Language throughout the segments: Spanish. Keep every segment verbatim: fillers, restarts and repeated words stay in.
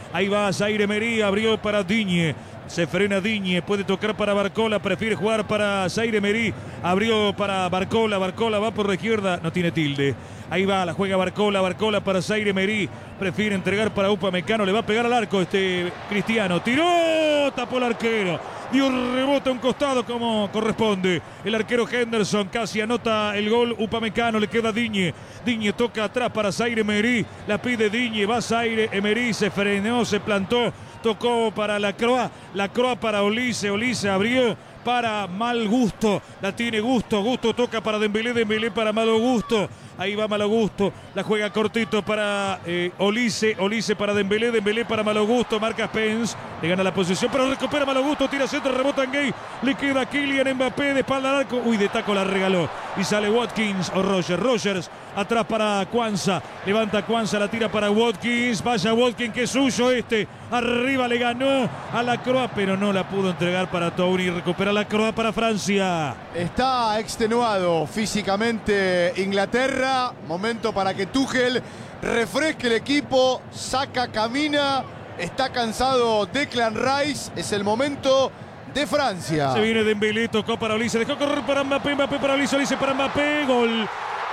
Ahí va Zaire Emery, abrió para Digne. Se frena Digne, puede tocar para Barcola, prefiere jugar para Zaire Emery. Abrió para Barcola, Barcola va por la izquierda, no tiene tilde. Ahí va, la juega Barcola, Barcola para Zaire Emery. Prefiere entregar para Upamecano, le va a pegar al arco este Cristiano. Tiró, tapó el arquero. Dio rebote a un costado como corresponde. El arquero Henderson casi anota el gol. Upamecano, le queda Digne. Digne toca atrás para Zaire Emery. La pide Digne, va Zaire Emery, se frenó, se plantó. Tocó para la Croa, la Croa para Olise, Olise abrió para Mal Gusto, la tiene Gusto, Gusto toca para Dembélé, Dembélé para Malo Gusto, ahí va Malo Gusto, la juega cortito para eh, Olise, Olise para Dembélé, Dembélé para Malo Gusto, marca Spence, le gana la posición, pero recupera Malo Gusto, tira centro, rebota en Gay, le queda Kylian Mbappé de espalda al arco, uy, de taco la regaló, y sale Watkins o Rogers, Rogers atrás para Kwanza, levanta Kwanza, la tira para Watkins, vaya Watkins que es suyo este, arriba le ganó a la Croa, pero no la pudo entregar para Touré, recupera la Croa para Francia. Está extenuado físicamente Inglaterra, momento para que Tuchel refresque el equipo, saca, camina, está cansado Declan Rice, es el momento de Francia. Se viene Dembélé, tocó para Olise, dejó correr para Mbappé, Mbappé para Olise, Olise para Mbappé, gol.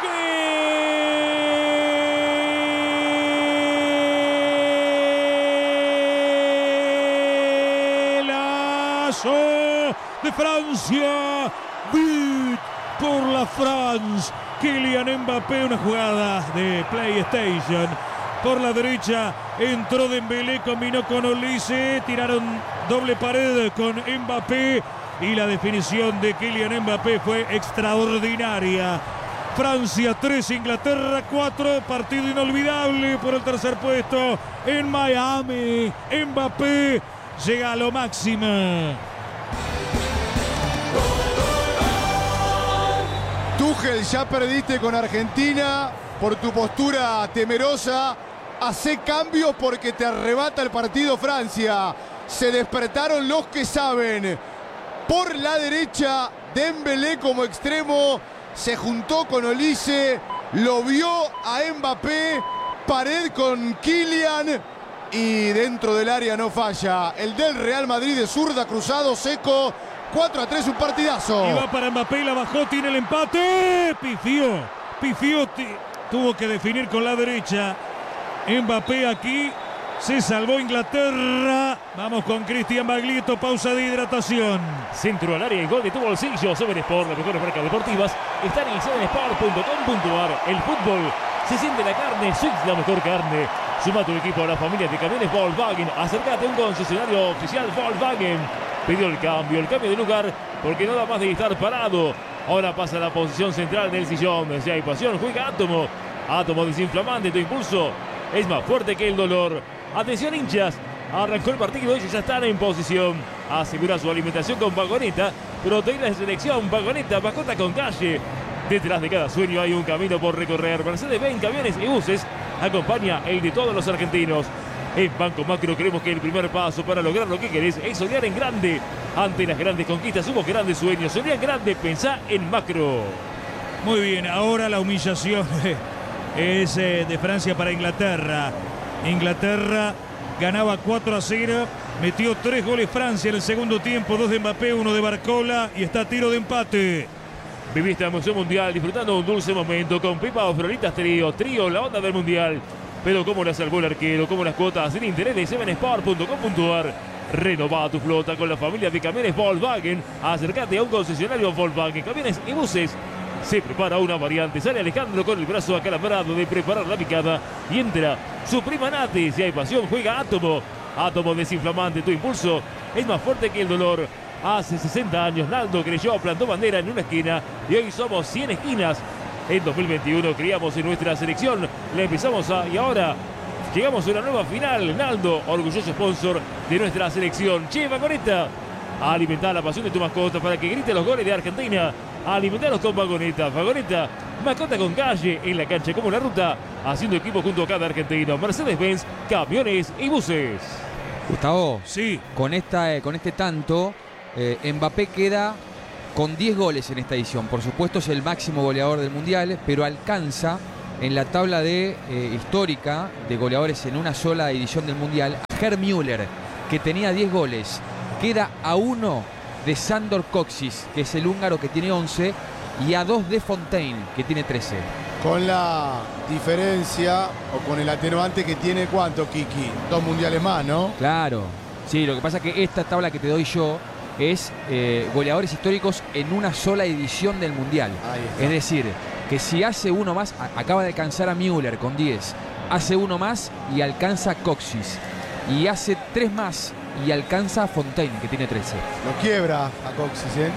De Francia, beat por la France, Kylian Mbappé, una jugada de PlayStation, por la derecha entró Dembélé, combinó con Olise, tiraron doble pared con Mbappé y la definición de Kylian Mbappé fue extraordinaria. Francia tres, Inglaterra cuatro, partido inolvidable por el tercer puesto en Miami. Mbappé llega a lo máximo. Tuchel, ya perdiste con Argentina por tu postura temerosa. Hacé cambios porque te arrebata el partido Francia. Se despertaron los que saben. Por la derecha, Dembélé como extremo. Se juntó con Olise. Lo vio a Mbappé. Pared con Kylian. Y dentro del área no falla. El del Real Madrid de zurda, cruzado, seco. cuatro a tres, un partidazo. Y va para Mbappé, la bajó, tiene el empate. Pifió, pifió, tuvo que definir con la derecha. Mbappé aquí, se salvó Inglaterra. Vamos con Cristian Baglietto, pausa de hidratación. Centro al área y gol de tu bolsillo. Seven Sport, las mejores marcas deportivas están en seven sport punto com punto a r. El fútbol, se siente la carne, Switch la mejor carne. Suma tu equipo a la familia de camiones Volkswagen. Acércate a un concesionario oficial Volkswagen. Pidió el cambio, el cambio de lugar, porque no da más de estar parado. Ahora pasa a la posición central del sillón. Si hay pasión, juega Átomo. Átomo desinflamante, tu impulso es más fuerte que el dolor. Atención, hinchas. Arrancó el partido, ellos ya están en posición. Asegura su alimentación con Vagoneta. Proteína de selección, Vagoneta, mascota con calle. Detrás de cada sueño hay un camino por recorrer. Mercedes-Benz, camiones y buses. Acompaña el de todos los argentinos. En Banco Macro creemos que el primer paso para lograr lo que querés es soñar en grande. Ante las grandes conquistas hubo grandes sueños. Soñá en grande, pensá en Macro. Muy bien, ahora la humillación es eh, de Francia para Inglaterra. Inglaterra ganaba cuatro a cero. Metió tres goles Francia en el segundo tiempo. Dos de Mbappé, uno de Barcola. Y está a tiro de empate. Viviste la emoción mundial disfrutando de un dulce momento con Pipa o Floritas Trío. Trío, la onda del mundial. Pero cómo le salvó el arquero, cómo las cuotas sin interés de seven sport punto com punto a r. Renová tu flota con la familia de camiones Volkswagen. Acércate a un concesionario Volkswagen, camiones y buses. Se prepara una variante. Sale Alejandro con el brazo acalambrado de preparar la picada. Y entra su prima Nati. Si hay pasión, juega Átomo. Átomo desinflamante, tu impulso es más fuerte que el dolor. Hace sesenta años Naldo creyó, plantó bandera en una esquina. Y hoy somos cien esquinas. En dos mil veintiuno criamos en nuestra selección, la empezamos a, y ahora llegamos a una nueva final. Naldo, orgulloso sponsor de nuestra selección. Che, Vagoneta, a alimentar la pasión de tu mascota para que grite los goles de Argentina. A alimentarlos con Vagoneta. Vagoneta, mascota con calle, en la cancha como en la ruta, haciendo equipo junto a cada argentino. Mercedes-Benz, camiones y buses. Gustavo, sí, con, esta, eh, con este tanto, eh, Mbappé queda con diez goles en esta edición. Por supuesto es el máximo goleador del Mundial, pero alcanza en la tabla de, eh, histórica de goleadores en una sola edición del Mundial Gerd Müller, que tenía diez goles, queda a uno de Sandor Kocsis, que es el húngaro que tiene once, y a dos de Fontaine, que tiene trece. Con la diferencia o con el atenuante que tiene, ¿cuánto, Kiki? Dos mundiales más, ¿no? Claro. Sí, lo que pasa es que esta tabla que te doy yo es eh, goleadores históricos en una sola edición del Mundial. Es decir, que si hace uno más, a, acaba de alcanzar a Müller con diez, hace uno más y alcanza a Kocsis. Y hace tres más y alcanza a Fontaine, que tiene trece. Lo quiebra a Kocsis, ¿eh?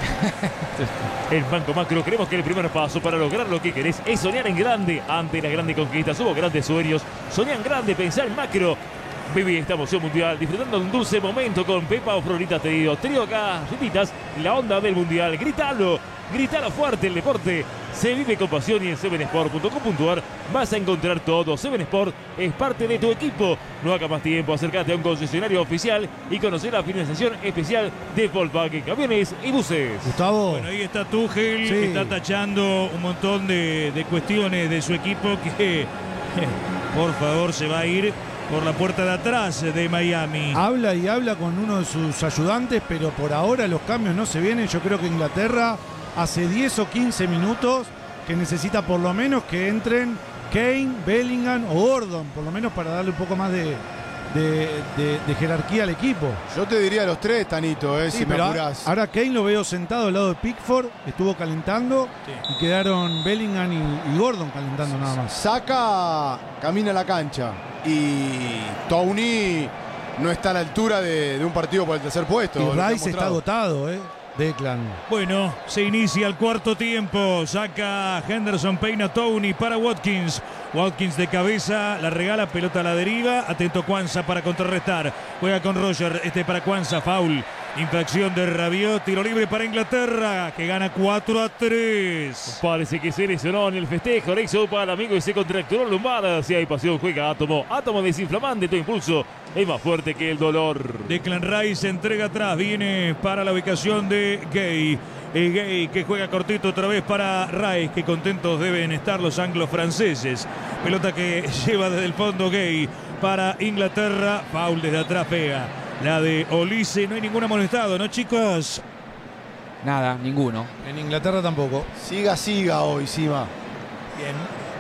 En Banco Macro creemos que el primer paso para lograr lo que querés es soñar en grande. Ante las grandes conquistas hubo grandes sueños. Soñá en grande, pensá en macro. Viví esta emoción mundial disfrutando de un dulce momento con Pepa o Floritas Trío. Trío galletitas, la onda del mundial. Gritalo, gritalo fuerte. El deporte se vive con pasión y en seven sport punto com punto a r vas a encontrar todo. seven Sport es parte de tu equipo. No haga más tiempo, acércate a un concesionario oficial y conocer la financiación especial de Volkswagen Camiones y Buses. Gustavo. Bueno, ahí está Tuchel, Sí. está tachando un montón de, de cuestiones de su equipo que, por favor, se va a ir por la puerta de atrás de Miami. Habla y habla con uno de sus ayudantes, pero por ahora los cambios no se vienen. Yo creo que Inglaterra hace diez o quince minutos que necesita por lo menos que entren Kane, Bellingham o Gordon, por lo menos para darle un poco más de, de, de, de jerarquía al equipo. Yo te diría los tres, Tanito, ¿eh? Sí, si me pero apurás. ahora Kane lo veo sentado al lado de Pickford, estuvo calentando Sí. y quedaron Bellingham y, y Gordon calentando nada más. Saca, camina a la cancha y Tony no está a la altura de, de un partido por el tercer puesto. Y lo que ha Rice está mostrado. agotado, ¿eh? Declan. Bueno, se inicia el cuarto tiempo. Saca Henderson, peina Tony para Watkins. Watkins de cabeza, la regala, pelota a la deriva. Atento Kwanza para contrarrestar. Juega con Roger, este para Kwanza, foul. Infracción de Rabiot, tiro libre para Inglaterra, que gana cuatro a tres. Parece que se lesionó en el festejo. Rexo para el amigo y se contracturó el lumbar. Si hay pasión, juega Átomo. Átomo desinflamante, tu impulso es más fuerte que el dolor. Declan Rice se entrega atrás, viene para la ubicación de Gay. El Gay que juega cortito otra vez para Rice, que contentos deben estar los anglo-franceses. Pelota que lleva desde el fondo Gay para Inglaterra. Foul desde atrás pega. La de Olise, no hay ningún amonestado, ¿no, chicos? Nada, ninguno. En Inglaterra tampoco. Siga, siga hoy, Sima. Bien.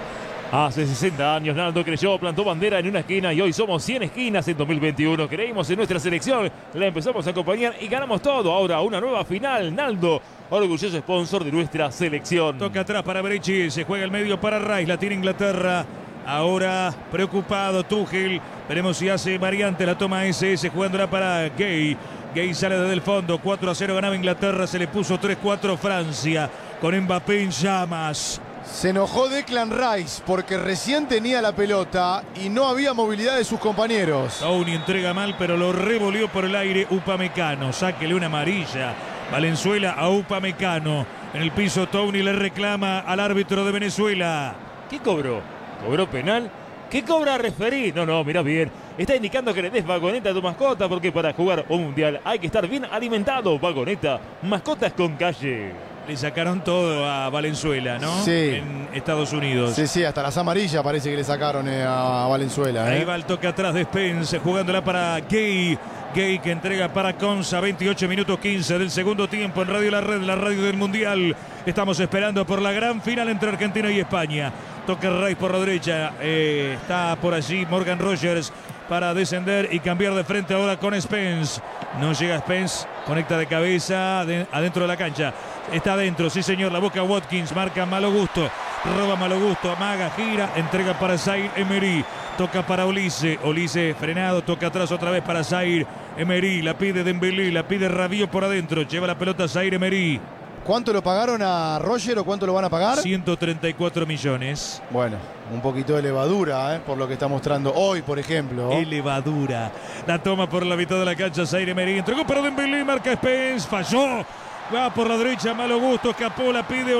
Hace sesenta años Naldo creyó, plantó bandera en una esquina y hoy somos cien esquinas en dos mil veintiuno. Creímos en nuestra selección, la empezamos a acompañar y ganamos todo. Ahora una nueva final. Naldo, orgulloso sponsor de nuestra selección. Toca atrás para Brechi, se juega el medio para Rice, la tiene Inglaterra. Ahora preocupado Tuchel, veremos si hace variante, la toma ese ese jugándola para Gay. Gay sale desde el fondo, cuatro a cero ganaba Inglaterra, se le puso tres cuatro Francia, con Mbappé en llamas. Se enojó Declan Rice porque recién tenía la pelota y no había movilidad de sus compañeros. Tony entrega mal, pero lo revolvió por el aire Upamecano. Sáquele una amarilla. Valenzuela a Upamecano. En el piso Tony le reclama al árbitro de Venezuela. ¿Qué cobró? ¿Cobró penal? ¿Qué cobra referí? No, no, mira bien. Está indicando que le des vagoneta a tu mascota porque para jugar un mundial hay que estar bien alimentado. Vagoneta, mascotas con calle. Le sacaron todo a Valenzuela, ¿no? Sí. En Estados Unidos. Sí, sí, hasta las amarillas parece que le sacaron eh, a Valenzuela. ¿eh? Ahí va el toque atrás de Spence, jugándola para Gay. Gay que entrega para Konsa, veintiocho minutos quince del segundo tiempo en Radio La Red, la radio del Mundial. Estamos esperando por la gran final entre Argentina y España. Toca Rice por la derecha, eh, está por allí Morgan Rogers para descender y cambiar de frente ahora con Spence. No llega Spence, conecta de cabeza de, adentro de la cancha. Está adentro, sí señor, la busca Watkins, marca Malo Gusto, roba Malo Gusto, amaga, gira, entrega para Zaire Emery. Toca para Olise, Olise frenado, toca atrás otra vez para Zaire Emery, la pide Dembélé, la pide Rabiot por adentro, lleva la pelota Zaire Emery. ¿Cuánto lo pagaron a Roger o cuánto lo van a pagar? ciento treinta y cuatro millones. Bueno, un poquito de levadura, ¿eh? Por lo que está mostrando hoy, por ejemplo. Elevadura. La toma por la mitad de la cancha Zaire Emery, entregó para Dembélé, marca Spence, falló. Va por la derecha, Malo Gusto, escapó, la pide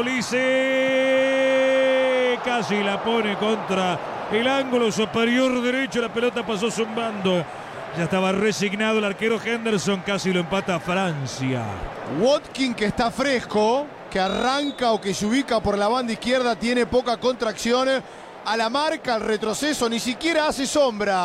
Olise. Casi la pone contra el ángulo superior derecho, la pelota pasó zumbando. Ya estaba resignado el arquero Henderson, casi lo empata Francia. Watkins, que está fresco, que arranca o que se ubica por la banda izquierda, tiene poca contracción. A la marca, al retroceso, ni siquiera hace sombra.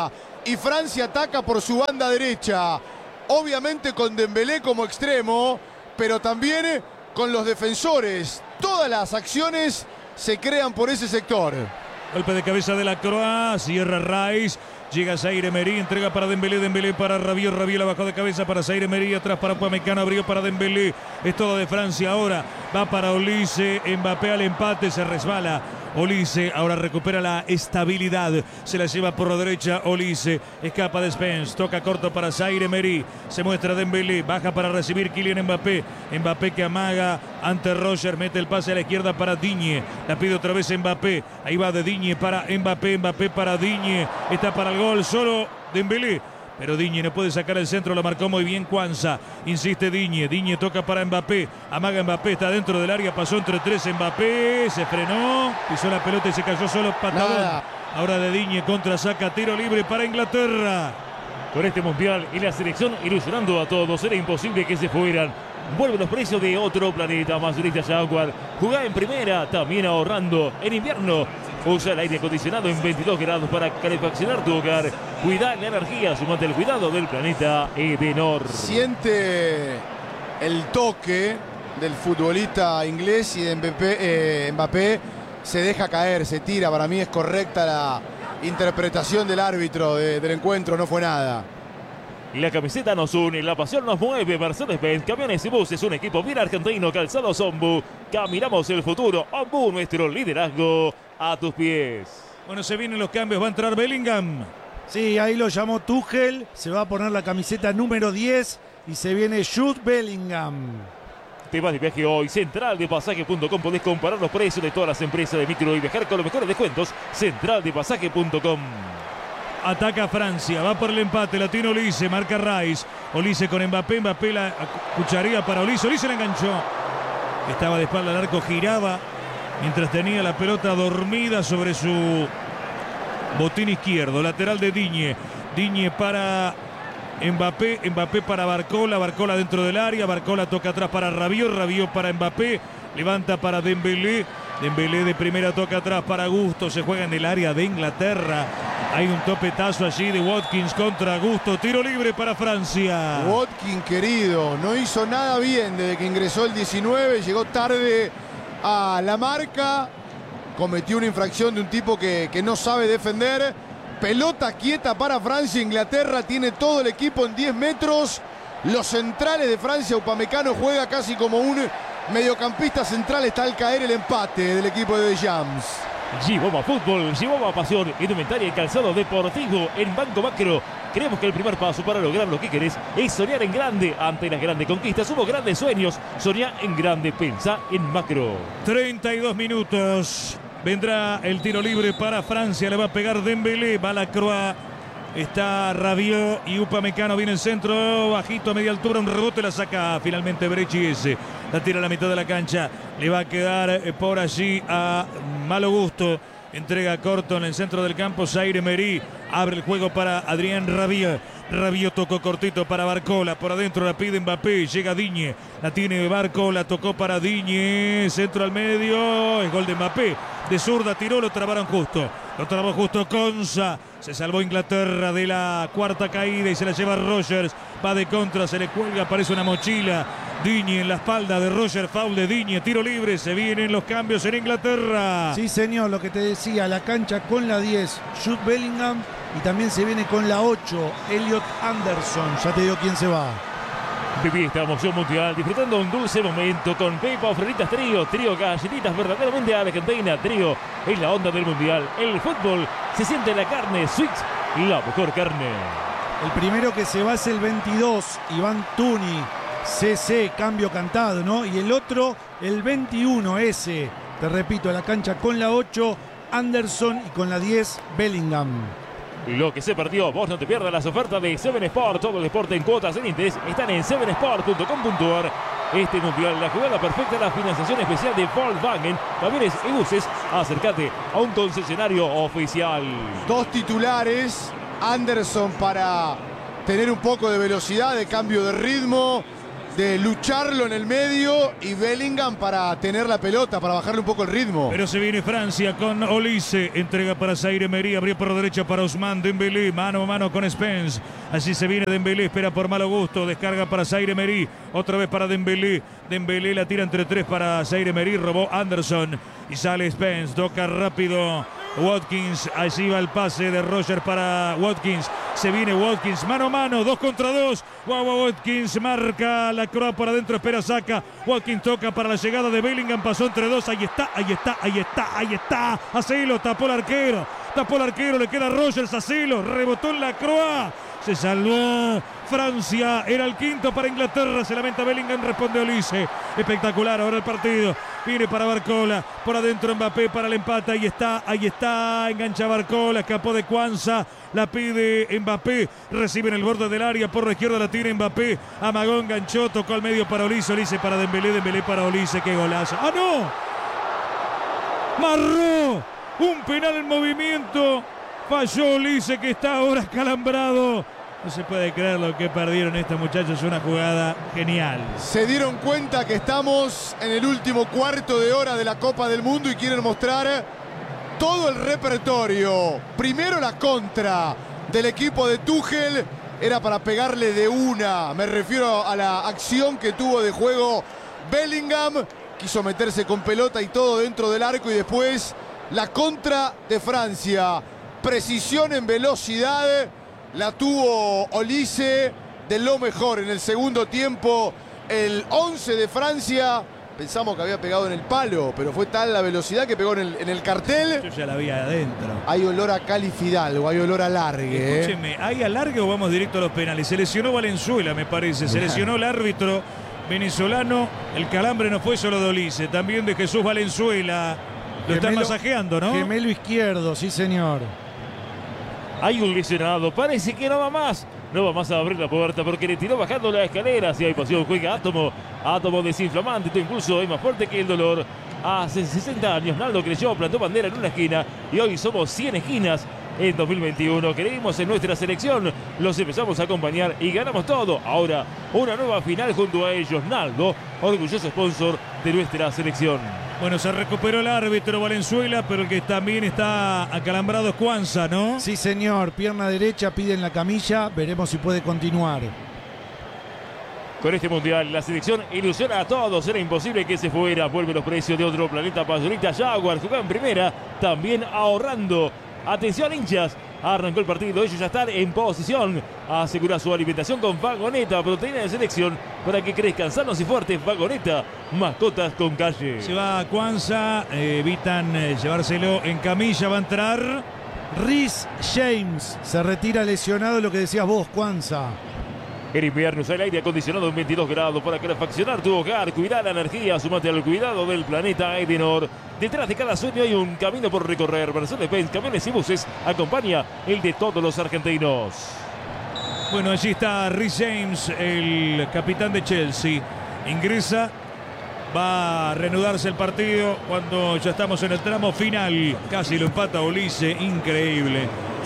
y Francia ataca por su banda derecha. Obviamente con Dembélé como extremo, pero también con los defensores. Todas las acciones se crean por ese sector. Golpe de cabeza de la Croa, cierra Rice. Llega Zaire Emery, entrega para Dembélé, Dembélé para Rabiot, Rabiot la bajó de cabeza para Zaire Emery, atrás para Upamecano, abrió para Dembélé, es todo de Francia ahora, va para Olise, Mbappé al empate, se resbala Olise, ahora recupera la estabilidad, se la lleva por la derecha Olise, escapa de Spence, toca corto para Zaire Emery, se muestra Dembélé, baja para recibir Kylian Mbappé, Mbappé que amaga ante Roger, mete el pase a la izquierda para Digne, la pide otra vez Mbappé, ahí va de Digne para Mbappé, Mbappé para Digne, está para el gol solo Dembélé, pero Digne no puede sacar el centro, lo marcó muy bien Kwanza, insiste Digne, Digne toca para Mbappé, amaga Mbappé, está dentro del área, pasó entre tres Mbappé, se frenó, pisó la pelota y se cayó solo patadón. Nada. Ahora de Digne contra saca, tiro libre para Inglaterra. Con este mundial y la selección ilusionando a todos, era imposible que se fueran. Vuelven los precios de otro planeta, mayorista Jaguar. Jugá en primera, también ahorrando. En invierno, usa el aire acondicionado en veintidós grados para calefaccionar tu hogar. Cuida la energía, sumate el cuidado del planeta Edenor. Siente el toque del futbolista inglés y de Mbappé, eh, Mbappé se deja caer, se tira. Para mí es correcta la interpretación del árbitro de, del encuentro, no fue nada. La camiseta nos une, la pasión nos mueve. Mercedes-Benz, camiones y buses, un equipo bien argentino. Calzados Ombu, caminamos el futuro. Ombu, nuestro liderazgo a tus pies. Bueno, se vienen los cambios, va a entrar Bellingham. Sí, ahí lo llamó Tuchel, se va a poner la camiseta número diez y se viene Jude Bellingham. Te vas de viaje hoy, central de pasaje punto com. Podés comparar los precios de todas las empresas de micro y viajar con los mejores descuentos. central de pasaje punto com. Ataca Francia, va por el empate, la tiene Olise, marca Rice. Olise con Mbappé, Mbappé la cucharía para Olise, Olise la enganchó. Estaba de espalda al arco, giraba mientras tenía la pelota dormida sobre su botín izquierdo. Lateral de Digne, Digne para Mbappé, Mbappé para Barcola, Barcola dentro del área, Barcola toca atrás para Rabiot, Rabiot para Mbappé, levanta para Dembélé, Dembélé de primera toca atrás para Gusto, se juega en el área de Inglaterra. Hay un topetazo allí de Watkins contra Gusto, tiro libre para Francia. Watkins, querido, no hizo nada bien desde que ingresó el diecinueve, llegó tarde a la marca, cometió una infracción de un tipo que, que no sabe defender. Pelota quieta para Francia, Inglaterra tiene todo el equipo en diez metros. Los centrales de Francia, Upamecano juega casi como un mediocampista central, está al caer el empate del equipo de Deschamps. Giboma Fútbol, Giboma Pasión, indumentaria y calzado deportivo en Banco Macro. Creemos que el primer paso para lograr lo que querés es soñar en grande. Ante las grandes conquistas hubo grandes sueños. Soñá en grande, pensá en macro. treinta y dos minutos. Vendrá el tiro libre para Francia. Le va a pegar Dembélé. Va la Croa. Está Rabiot y Upamecano. Viene el centro. Bajito a media altura. Un rebote. La saca finalmente Brechiese. La tira a la mitad de la cancha. Le va a quedar por allí a Malo Gusto. Entrega corto en el centro del campo. Zaire Emery abre el juego para Adrien Rabiot. Rabiot tocó cortito para Barcola. Por adentro la pide Mbappé. Llega Digne. La tiene Barcola. Tocó para Digne. Centro al medio. Es gol de Mbappé. De zurda tiró. Lo trabaron justo. Lo trabó justo Konsa. Se salvó Inglaterra de la cuarta caída y se la lleva Rogers. Va de contra. Se le cuelga. Parece una mochila. Digne en la espalda de Roger. Foul de Digne. Tiro libre. Se vienen los cambios en Inglaterra. Sí, señor. Lo que te decía. La cancha con la diez. Jude Bellingham. Y también se viene con la ocho. Elliot Anderson. Ya te digo quién se va. Viví esta emoción mundial disfrutando un dulce momento con Pepa Frenitas Trío. Trío galletitas verdadero mundial Argentina. Trío es la onda del mundial. El fútbol se siente en la carne. Sweet, la mejor carne. El primero que se va es el veintidós. Iván Tuni. C C, cambio cantado, ¿no? Y el otro, el veintiuno, ese. Te repito, la cancha con la ocho. Anderson y con la diez, Bellingham. Lo que se perdió, vos no te pierdas las ofertas de Seven Sport. Todo el deporte en cuotas en interés están en seven sport punto com punto ar. Este mundial, la jugada perfecta, la financiación especial de Volkswagen, camiones y buses. Acércate a un concesionario oficial. Dos titulares. Anderson para tener un poco de velocidad, de cambio de ritmo. de lucharlo en el medio y Bellingham para tener la pelota, para bajarle un poco el ritmo. Pero se viene Francia con Olise, entrega para Zaire Emery, abrió por derecha para Ousmane Dembélé, mano a mano con Spence, así se viene Dembélé, espera por malo gusto, descarga para Zaire Emery, otra vez para Dembélé, Dembélé la tira entre tres para Zaire Emery, robó Anderson y sale Spence, toca rápido Watkins, allí va el pase de Roger para Watkins, se viene Watkins, mano a mano, dos contra dos, Wow, Watkins marca la croa por adentro, espera, saca, Watkins toca para la llegada de Bellingham, pasó entre dos, ahí está, ahí está, ahí está, ahí está, Asilo, tapó el arquero, tapó el arquero, le queda Rogers, Asilo, rebotó en la croa, se salvó Francia, era el quinto para Inglaterra, se lamenta Bellingham, responde Olise, espectacular ahora el partido, viene para Barcola, por adentro Mbappé para el empate, ahí está, ahí está, engancha Barcola, escapó de Kwanza, la pide Mbappé, recibe en el borde del área, por la izquierda la tira Mbappé, amagó, enganchó, tocó al medio para Olise, Olise para Dembélé, Dembélé para Olise, qué golazo, ¡ah no! Marró, un penal en movimiento, falló Olise que está ahora acalambrado. No se puede creer lo que perdieron estos muchachos, una jugada genial. Se dieron cuenta que estamos en el último cuarto de hora de la Copa del Mundo y quieren mostrar todo el repertorio. Primero la contra del equipo de Tuchel, era para pegarle de una. Me refiero a la acción que tuvo de juego Bellingham, quiso meterse con pelota y todo dentro del arco y después la contra de Francia. Precisión en velocidad. La tuvo Olise de lo mejor en el segundo tiempo. El once de Francia, pensamos que había pegado en el palo, pero fue tal la velocidad que pegó en el, en el cartel. Yo ya la vi adentro. Hay olor a Cali Fidalgo, hay olor a alargue. Escúcheme, ¿eh? ¿Hay alargue o vamos directo a los penales? Se lesionó Valenzuela, me parece. Se lesionó el árbitro venezolano. El calambre no fue solo de Olise, también de Jesús Valenzuela. Lo están Gemelo- masajeando, ¿no? Gemelo izquierdo, sí señor. Hay un lesionado, parece que no va más. No va más a abrir la puerta porque le tiró bajando la escalera. Si hay pasión, juega Átomo. Átomo desinflamante, tu impulso es más fuerte que el dolor. Hace sesenta años Naldo creyó, plantó bandera en una esquina y hoy somos cien esquinas. En dos mil veintiuno creímos en nuestra selección, los empezamos a acompañar y ganamos todo. Ahora una nueva final junto a ellos. Naldo, orgulloso sponsor de nuestra selección. Bueno, se recuperó el árbitro Valenzuela, pero el que también está acalambrado es Kwanza, ¿no? Sí señor, pierna derecha, piden la camilla, veremos si puede continuar. Con este mundial, la selección ilusiona a todos. Era imposible que se fuera. Vuelven los precios de otro planeta. Pasolita Jaguar jugó en primera, también ahorrando. Atención, hinchas. Arrancó el partido. Ellos ya están en posición. Asegura su alimentación con Vagoneta, proteína de selección para que crezcan sanos y fuertes. Vagoneta, mascotas con calle. Se va Kwanza, eh, evitan eh, llevárselo en camilla, va a entrar. Reece James se retira lesionado, lo que decías vos, Kwanza. En invierno sale aire acondicionado en veintidós grados para calefaccionar tu hogar, cuidar la energía, sumate al cuidado del planeta Edenor. Detrás de cada sueño hay un camino por recorrer. Mercedes-Benz, camiones y buses, acompaña el de todos los argentinos. Bueno, allí está Reece James, el capitán de Chelsea. Ingresa, va a reanudarse el partido cuando ya estamos en el tramo final. Casi lo empata Olise, increíble.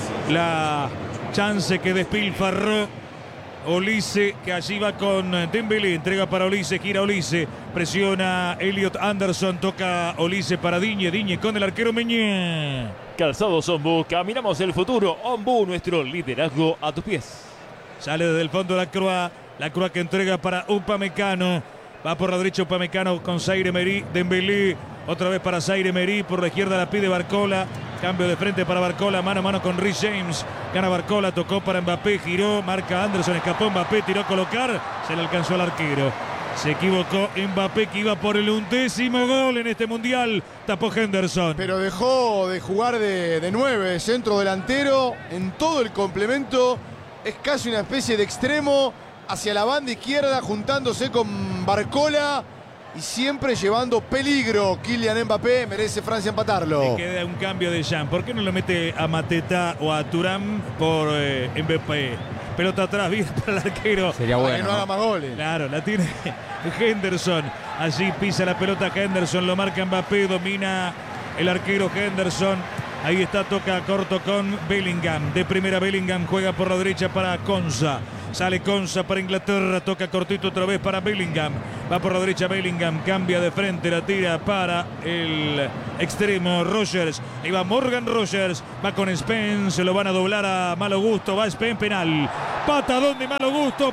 La chance que despilfarró Olise, que allí va con Dembélé, entrega para Olise, gira Olise, presiona Elliot Anderson, toca Olise para Digne, Digne con el arquero Meñé. Calzados Ombu, caminamos el futuro. Ombu, nuestro liderazgo a tus pies. Sale desde el fondo la Croa, la Croa que entrega para Upamecano, va por la derecha Upamecano con Zaire Emery, Dembélé, otra vez para Zaire Emery, por la izquierda la pide Barcola, cambio de frente para Barcola, mano a mano con Reece James, gana Barcola, tocó para Mbappé, giró, marca Anderson, escapó Mbappé, tiró a colocar, se le alcanzó al arquero. Se equivocó Mbappé, que iba por el undécimo gol en este mundial, tapó Henderson. Pero dejó de jugar de, de nueve, centro delantero, en todo el complemento. Es casi una especie de extremo hacia la banda izquierda, juntándose con Barcola y siempre llevando peligro. Kylian Mbappé, merece Francia empatarlo. Le queda un cambio de Jean. ¿Por qué no lo mete a Mateta o a Thuram por eh, Mbappé? Pelota atrás, bien para el arquero. Sería Para bueno. que no haga ¿no? más goles. Claro, la tiene Henderson. Allí pisa la pelota Henderson, lo marca Mbappé, domina el arquero Henderson. Ahí está, toca corto con Bellingham. De primera Bellingham juega por la derecha para Konza. Sale Konsa para Inglaterra, toca cortito otra vez para Bellingham. Va por la derecha Bellingham, cambia de frente, la tira para el extremo Rogers. Ahí va Morgan Rogers, va con Spence, se lo van a doblar a malo gusto, va Spence, penal. Patadón de malo gusto,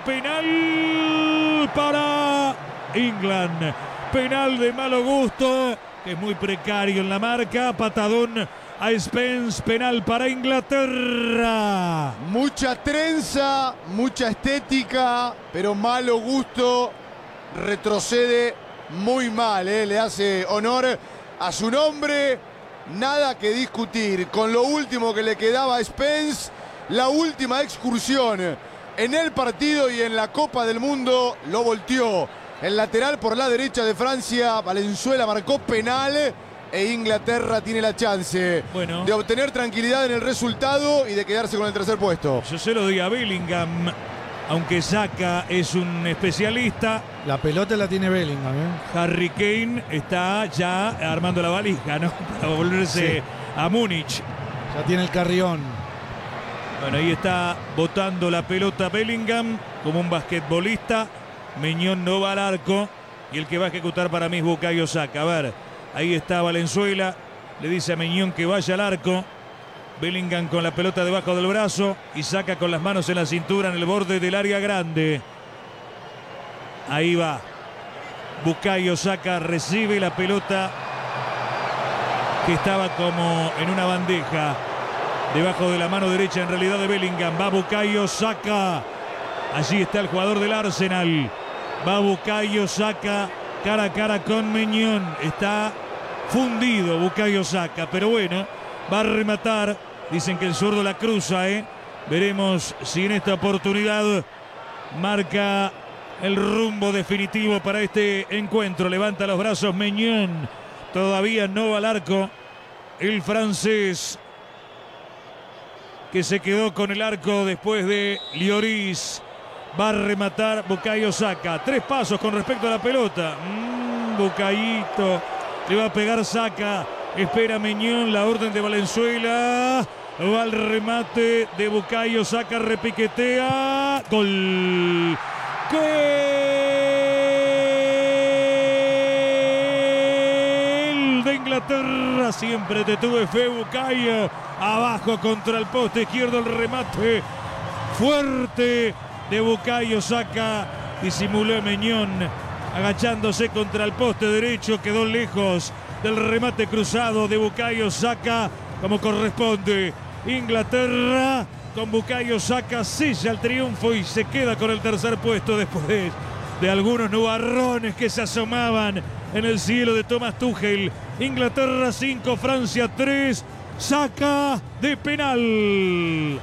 penal para England. Penal de malo gusto, que es muy precario en la marca, patadón a Spence, penal para Inglaterra. Mucha trenza, mucha estética, pero malo gusto. Retrocede muy mal, ¿eh? Le hace honor a su nombre. Nada que discutir. Con lo último que le quedaba a Spence, la última excursión en el partido y en la Copa del Mundo, lo volteó. El lateral por la derecha de Francia, Valenzuela marcó penal. E Inglaterra tiene la chance bueno. de obtener tranquilidad en el resultado y de quedarse con el tercer puesto. Yo se lo doy a Bellingham, aunque Saka es un especialista. La pelota la tiene Bellingham, ¿eh? Harry Kane está ya armando la valija, ¿no? Para volverse sí. a Múnich. Ya tiene el carrión. Bueno, ahí está botando la pelota Bellingham como un basquetbolista. Meñón no va al arco y el que va a ejecutar para mí es Bukayo Saka. A ver. Ahí está Valenzuela, le dice a Meñón que vaya al arco. Bellingham con la pelota debajo del brazo y Saka con las manos en la cintura en el borde del área grande. Ahí va. Bukayo Saka recibe la pelota que estaba como en una bandeja debajo de la mano derecha en realidad de Bellingham. Va Bukayo Saka. Allí está el jugador del Arsenal. Va Bukayo Saka cara a cara con Meñón. Está fundido Bukayo Saka, pero bueno, va a rematar. Dicen que el zurdo la cruza, ¿eh? Veremos si en esta oportunidad marca el rumbo definitivo para este encuentro. Levanta los brazos Meñón. Todavía no va al arco el francés, que se quedó con el arco después de Lloris. Va a rematar Bukayo Saka. Tres pasos con respecto a la pelota. Mm, Bukayito. Le va a pegar Saka. Espera Meñón. La orden de Valenzuela. Va al remate de Bukayo Saka. Repiquetea. Gol. Gol de Inglaterra. Siempre te tuve fe, Bukayo. Abajo contra el poste izquierdo. El remate fuerte de Bukayo Saka. Disimuló Meñón agachándose contra el poste derecho. Quedó lejos del remate cruzado de Bukayo Saka como corresponde. Inglaterra con Bukayo Saka sella el triunfo y se queda con el tercer puesto después de, de algunos nubarrones que se asomaban en el cielo de Thomas Tuchel. Inglaterra cinco, Francia tres. Saka de penal.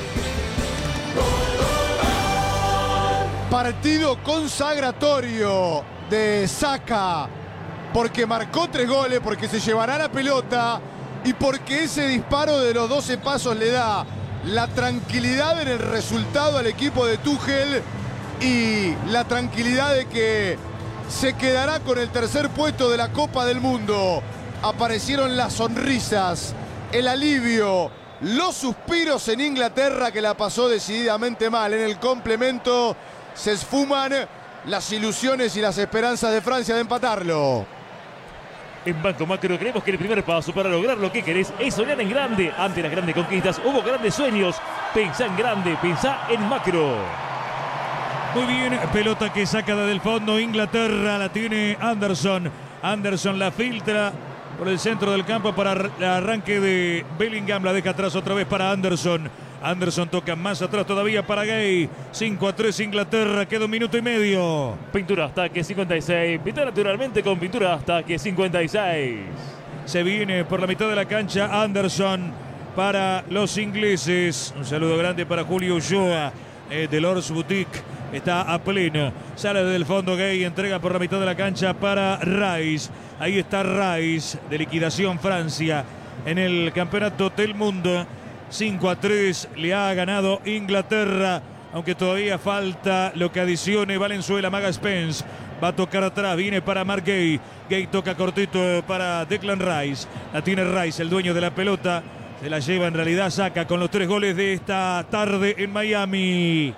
Partido consagratorio de Saka, porque marcó tres goles, porque se llevará la pelota y porque ese disparo de los doce pasos le da la tranquilidad en el resultado al equipo de Tuchel y la tranquilidad de que se quedará con el tercer puesto de la Copa del Mundo. Aparecieron las sonrisas, el alivio, los suspiros en Inglaterra, que la pasó decididamente mal en el complemento. Se esfuman las ilusiones y las esperanzas de Francia de empatarlo. En Banco Macro creemos que el primer paso para lograr lo que querés es soñar en grande. Ante las grandes conquistas hubo grandes sueños. Pensá en grande, pensá en Macro. Muy bien, pelota que saca desde el fondo Inglaterra, la tiene Anderson. Anderson la filtra por el centro del campo para el arranque de Bellingham, la deja atrás otra vez para Anderson. Anderson toca más atrás todavía para Gay. cinco a tres Inglaterra, queda un minuto y medio. Pintura hasta que cincuenta y seis. Pinta naturalmente con pintura hasta que cincuenta y seis. Se viene por la mitad de la cancha Anderson para los ingleses. Un saludo grande para Julio Ulloa eh, de Lord's Boutique. Está a pleno. Sale desde el fondo Gay. Entrega por la mitad de la cancha para Rice. Ahí está Rice de liquidación Francia en el campeonato del mundo. cinco a tres le ha ganado Inglaterra, aunque todavía falta lo que adicione Valenzuela. Maga Spence va a tocar atrás, viene para Mark Gay. Gay toca cortito para Declan Rice. La tiene Rice, el dueño de la pelota. Se la lleva en realidad Saka con los tres goles de esta tarde en Miami.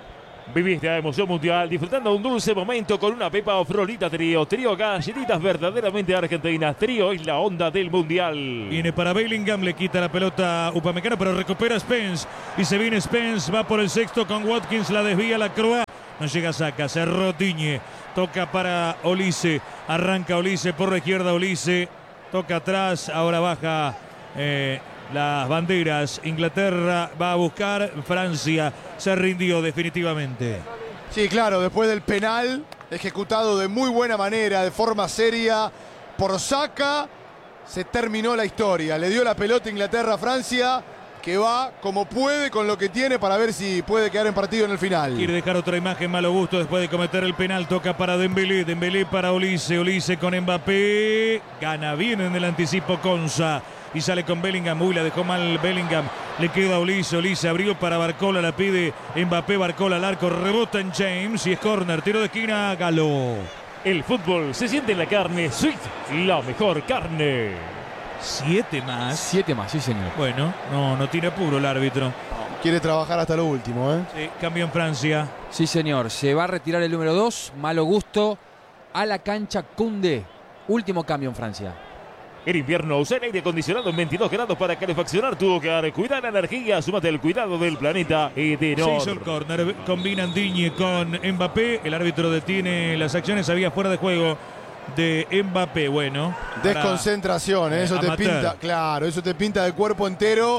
Viví esta emoción mundial disfrutando de un dulce momento con una Pepa o Frolita Trío. Trío galletitas verdaderamente argentinas. Trío es la onda del mundial. Viene para Bellingham, le quita la pelota Upamecano, pero recupera Spence. Y se viene Spence, va por el sexto con Watkins, la desvía la Croa. No llega, saca, cerró Digne. Toca para Olise, arranca Olise por la izquierda, Olise. Toca atrás, ahora baja eh, las banderas. Inglaterra va a buscar, Francia se rindió definitivamente. Sí, claro, después del penal, ejecutado de muy buena manera, de forma seria, por Saka, se terminó la historia. Le dio la pelota Inglaterra a Francia, que va como puede con lo que tiene para ver si puede quedar en partido en el final. Quiere dejar otra imagen, malo gusto después de cometer el penal. Toca para Dembélé, Dembélé para Olise, Olise con Mbappé. Gana bien en el anticipo Konsa. Y sale con Bellingham. Uy, la dejó mal Bellingham. Le queda Olise, Olise abrió para Barcola, la pide Mbappé, Barcola al arco, rebota en James y es córner, tiro de esquina, Galo. El fútbol se siente en la carne, Sweet, la mejor carne. Siete más. Siete más, sí señor. Bueno, no, no tiene apuro el árbitro. Quiere trabajar hasta lo último, ¿eh? Sí, cambio en Francia. Sí señor, se va a retirar el número dos, malo gusto, a la cancha Koundé. Último cambio en Francia. En invierno usa el aire acondicionado en veintidós grados para calefaccionar tu hogar. Cuida la energía, súmate al cuidado del planeta Edenor. Se hizo el córner, combinan Digne con Mbappé. El árbitro detiene las acciones, había fuera de juego de Mbappé. Bueno, desconcentración, para, ¿eh? Eso eh, te amateur. pinta, claro, eso te pinta de cuerpo entero.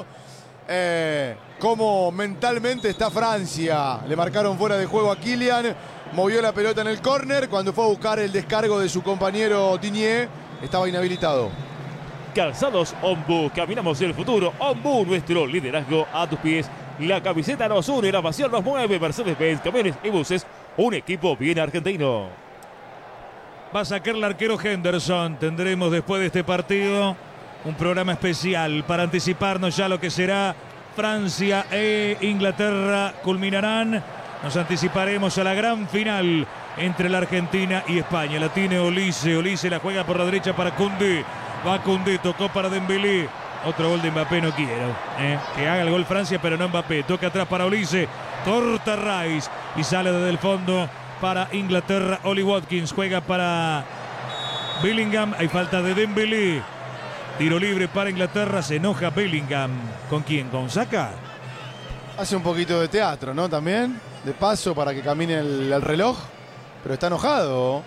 Eh, cómo mentalmente está Francia. Le marcaron fuera de juego a Kylian, movió la pelota en el córner. Cuando fue a buscar el descargo de su compañero Digne, estaba inhabilitado. Calzados Ombu, caminamos el futuro. Ombu, nuestro liderazgo a tus pies. La camiseta nos une, la pasión nos mueve. Mercedes-Benz, camiones y buses, un equipo bien argentino. Va a sacar el arquero Henderson. Tendremos después de este partido un programa especial para anticiparnos ya lo que será Francia e Inglaterra. Culminarán. Nos anticiparemos a la gran final entre la Argentina y España. La tiene Olise. Olise la juega por la derecha para Koundé. Va Koundé, tocó para Dembélé. Otro gol de Mbappé no quiero. ¿eh? Que haga el gol Francia, pero no Mbappé. Toca atrás para Olise. Corta Rice. Y sale desde el fondo para Inglaterra. Oli Watkins juega para Bellingham. Hay falta de Dembélé. Tiro libre para Inglaterra. Se enoja Bellingham. ¿Con quién? ¿Con Saka? Hace un poquito de teatro, ¿no? También. De paso para que camine el, el reloj. Pero está enojado.